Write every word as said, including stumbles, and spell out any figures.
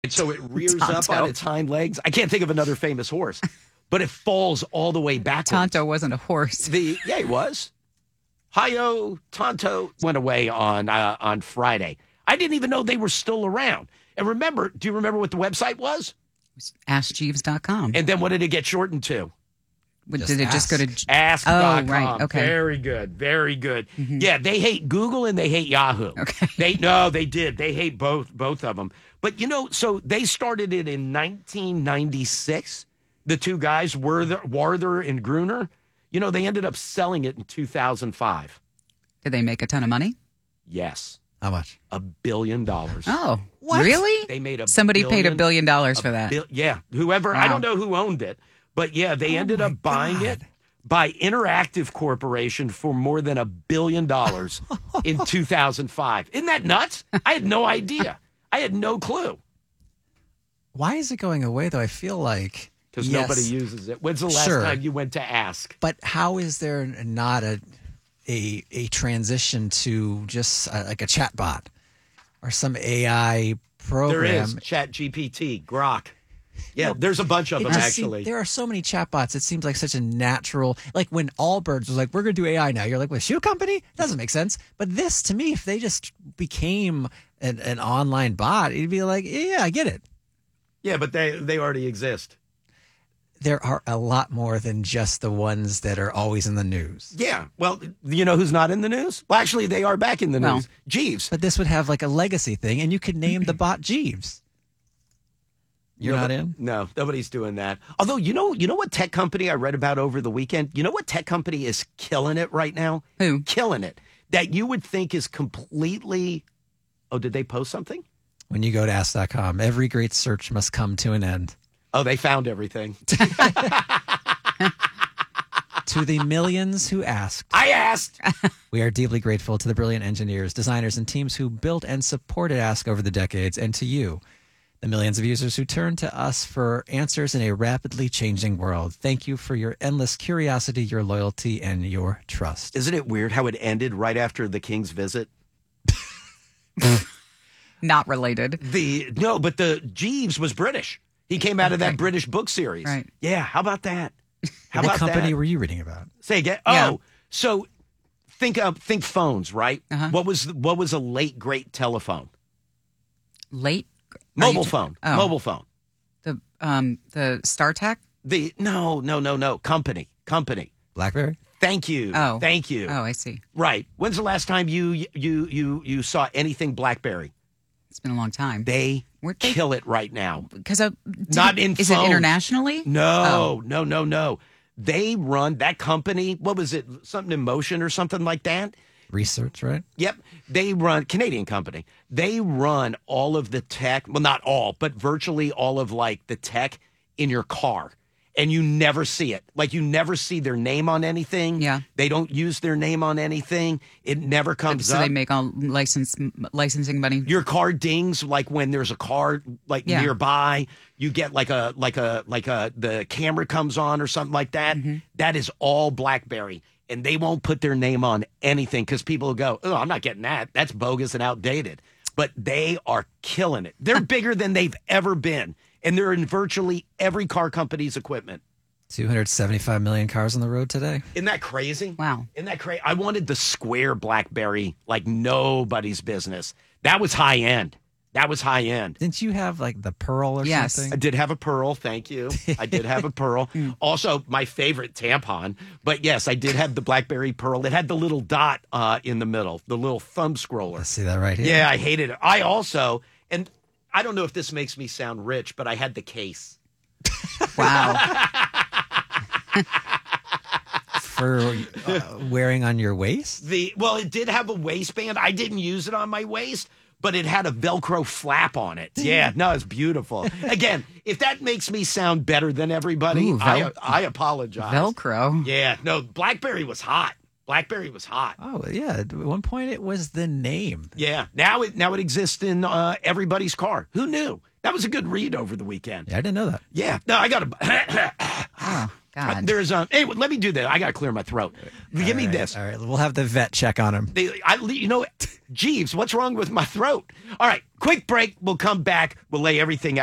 And so it rears Tonto. up on its hind legs. I can't think of another famous horse, but it falls all the way backwards. Tonto wasn't a horse. The yeah, it was. Hi-yo, Tonto went away on uh, on Friday. I didn't even know they were still around. And remember, do you remember what the website was? ask jeeves dot com. And then what did it get shortened to? Did Just it just go to... Ask Oh, dot com. right. Okay. Very good. Very good. Mm-hmm. Yeah, they hate Google and they hate Yahoo. Okay. They no, they did. They hate both both of them. But you know, so they started it in nineteen ninety-six. The two guys, Werther, Warther and Gruner. You know, they ended up selling it in two thousand five. Did they make a ton of money? Yes. How much? A billion dollars. Oh, What? really? They made a Somebody billion, paid a billion dollars a for that. bil- yeah. Whoever, I Wow. don't know who owned it, but yeah, they Oh ended my up buying God. it by Interactive Corporation for more than a billion dollars in two thousand five. Isn't that nuts? I had no idea. I had no clue Why is it going away, though? I feel like... because Yes. nobody uses it. When's the last Sure. time you went to ask? But how is there not a a, a transition to just uh like a chat bot or some A I program? There is Chat G P T, Grok. Yeah, No, there's a bunch of It them just seem- actually. there are so many chatbots. It seems like such a natural, like when Allbirds was like, we're going to do A I now. You're like, with a shoe company? Doesn't make sense. But this, to me, if they just became an, an online bot, it'd be like, yeah, I get it. Yeah, but they they already exist. There are a lot more than just the ones that are always in the news. Yeah. Well, you know who's not in the news? Well, actually, they are back in the Well. news. Jeeves. But this would have like a legacy thing, and you could name the bot Jeeves. You're No, not but- in? No, nobody's doing that. Although, you know, you know what tech company I read about over the weekend? You know what tech company is killing it right now? Who? Killing it. That you would think is completely. Oh, did they post something? When you go to ask dot com, every great search must come to an end. Oh, they found everything. To the millions who asked, I asked. we are deeply grateful to the brilliant engineers, designers, and teams who built and supported Ask over the decades, and to you, the millions of users who turn to us for answers in a rapidly changing world. Thank you for your endless curiosity, your loyalty, and your trust. Isn't it weird how it ended right after the king's visit? Not related. The no, but the Jeeves was British. He came out of that Okay. British book series. Right. Yeah. How about that? How what about company that? were you reading about? Say again. Oh, Yeah. so think of think phones, right? Uh-huh. What was what was a late great telephone? Late? Are Mobile you- phone. Oh. Mobile phone. The um the StarTech? The no, no, no, no. Company. Company. BlackBerry? Thank you. Oh. Thank you. Oh, I see. Right. When's the last time you you you you saw anything BlackBerry? It's been a long time. They Weren't they- kill it right now. Because of did Not it- in Is phones. it internationally? No, no, no, no. They run that company. What was it? Something in motion or something like that? Research, right? Yep. They run, Canadian company. They run all of the tech. Well, not all, but virtually all of like the tech in your car. And you never see it. Like you never see their name on anything. Yeah. They don't use their name on anything. It never comes So up. they make all license licensing money. Your car dings like when there's a car like Yeah. nearby. You get like a like a like a the camera comes on or something like that. Mm-hmm. That is all BlackBerry, and they won't put their name on anything because people will go, "Oh, I'm not getting that. That's bogus and outdated." But they are killing it. They're bigger than they've ever been, and they're in virtually every car company's equipment. two hundred seventy-five million cars on the road today. Isn't that crazy? Wow. Isn't that crazy? I wanted the square BlackBerry like nobody's business. That was high end. That was high end. Didn't you have like the Pearl or Yes. something? I did have a Pearl. Thank you. I did have a Pearl. Also, my favorite tampon. But yes, I did have the BlackBerry Pearl. It had the little dot uh, in the middle, the little thumb scroller. Let's see that right here. Yeah, I hated it. I also, and I don't know if this makes me sound rich, but I had the case. Wow. For uh, wearing on your waist? The well, it did have a waistband. I didn't use it on my waist, but it had a Velcro flap on it. Yeah, no, it's beautiful. Again, if that makes me sound better than everybody, Ooh, I, Vel- I apologize. Velcro. Yeah, no, BlackBerry was hot. BlackBerry was hot. Oh, yeah. At one point, it was the name. Yeah, now it now it exists in uh, everybody's car. Who knew? That was a good read over the weekend. Yeah, I didn't know that. Yeah, no, I got a. God. There's um. Hey, let me do that. I got to clear my throat. Give me All right, this. All right, we'll have the vet check on him. They, I, you know, Jeeves, what's wrong with my throat? All right, quick break. We'll come back. We'll lay everything out.